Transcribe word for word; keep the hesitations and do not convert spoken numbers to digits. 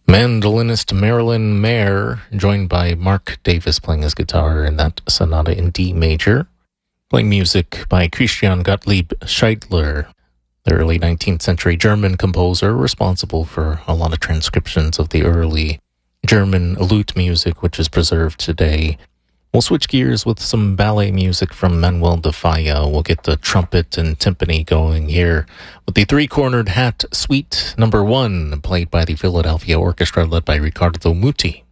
Mandolinist Marilyn Mayer, joined by Mark Davis playing his guitar in that sonata in D major, playing music by Christian Gottlieb Scheidler, the early nineteenth century German composer responsible for a lot of transcriptions of the early German lute music, which is preserved today. We'll switch gears with some ballet music from Manuel de Falla. We'll get the trumpet and timpani going here with the Three-Cornered Hat Suite number one, played by the Philadelphia Orchestra led by Riccardo Muti.